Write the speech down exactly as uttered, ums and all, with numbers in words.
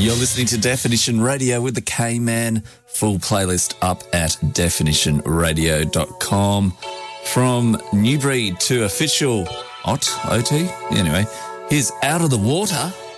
You're listening to Definition Radio with the K-Man. Full playlist up at definition radio dot com. From New Breed to official O T, O T. Anyway, here's Out of the Water